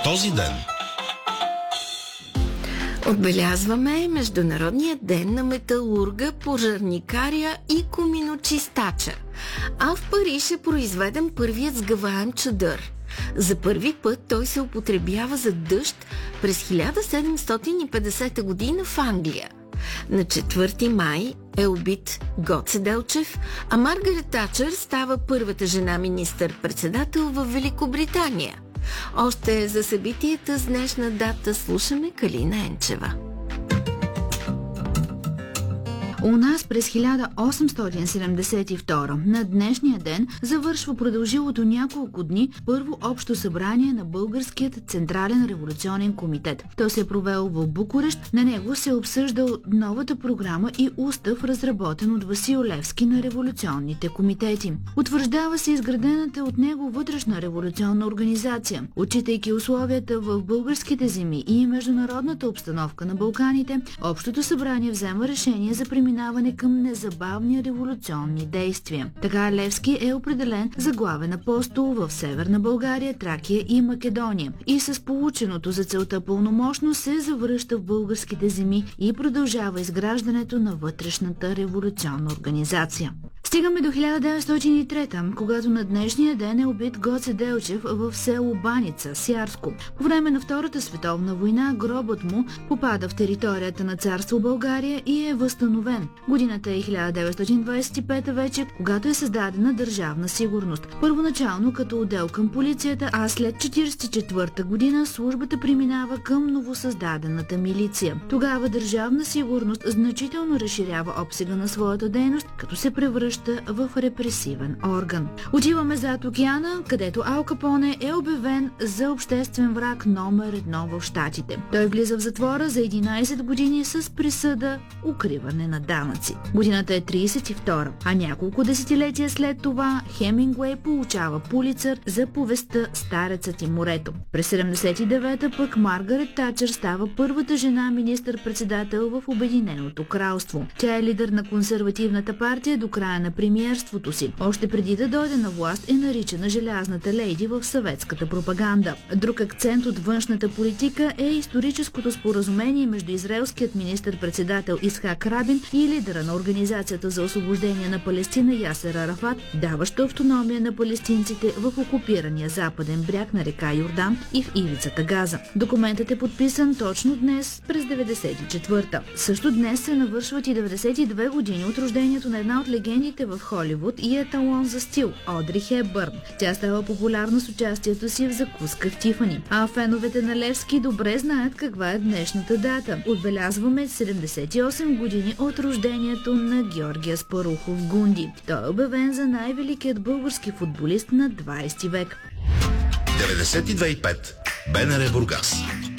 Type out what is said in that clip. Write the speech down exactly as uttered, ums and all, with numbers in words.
този ден. Отбелязваме Международния ден на металурга, пожарникаря и коминочистача. А в Париж е произведен първият сгъваем чадър. За първи път той се употребява за дъжд през хиляда седемстотин и петдесета година в Англия. На четвърти май е убит Гоце Делчев, а Маргарет Тачър става първата жена министър-председател в Великобритания. Още за събитията с днешна дата слушаме Калина Енчева. У нас през хиляда осемстотин седемдесет и втора на днешния ден завършва продължилото няколко дни първо общо събрание на Българският централен революционен комитет. Той се е провел в Букурещ. На него се е обсъждал новата програма и устав, разработен от Васил Левски на революционните комитети. Утвърждава се изградената от него вътрешна революционна организация. Отчитайки условията в българските земи и международната обстановка на Балканите, общото събрание взема решение за преминаване към незабавни революционни действия. Така Левски е определен за главен апостол в Северна България, Тракия и Македония и с полученото за целта пълномощно се завръща в българските земи и продължава изграждането на вътрешната революционна организация. Стигаме до хиляда деветстотин и трета, когато на днешния ден е убит Гоце Делчев в село Баница, Сярско. По време на Втората световна война гробът му попада в територията на царство България и е възстановен. Годината е хиляда деветстотин двадесет и пета вече, когато е създадена Държавна сигурност. Първоначално като отдел към полицията, а след четиридесет и четвърта година службата преминава към новосъздадената милиция. Тогава Държавна сигурност значително разширява обсега на своята дейност, като се превръща в репресивен орган. Отиваме зад океана, където Ал Капоне е обявен за обществен враг номер едно в щатите. Той влиза в затвора за единадесет години с присъда укриване на данъци. Годината е тридесет и втора, а няколко десетилетия след това Хемингуей получава Пулицър за повестта Старецът и морето. През седемдесет и девета пък Маргарет Тачър става първата жена министър-председател в Обединеното кралство. Тя е лидер на консервативната партия до края на премиерството си. Още преди да дойде на власт е наричана Желязната лейди в съветската пропаганда. Друг акцент от външната политика е историческото споразумение между израелският министър-председател Ицхак Рабин и лидера на Организацията за освобождение на Палестина Ясер Арафат, даващо автономия на палестинците в окупирания западен бряг на река Йордан и в ивицата Газа. Документът е подписан точно днес, през деветдесет и четвърта. Също днес се навършват и деветдесет и две години от рождението на една от легендите в Холивуд и еталон за стил – Одри Хепбърн. Тя става популярна с участието си в Закуска в Тифани. А феновете на Левски добре знаят каква е днешната дата. Отбелязваме седемдесет и осем години от рождението на Георги Аспарухов Гунди. Той е обявен за най-великият български футболист на двадесети век. деветдесет и две и пет БНР Бургас.